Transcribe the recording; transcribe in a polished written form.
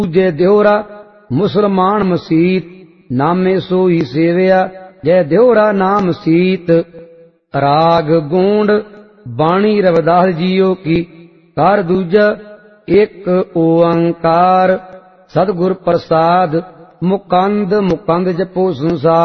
जय देवरा मुसलमान मसीत, नामे सोई सेविया जय देवरा नाम सीत। राग गोंड बाणी रविदास जीओ की, कार दूजा एक ओंकार। सतगुर प्रसाद मुकंद मुकंद जपो संसार।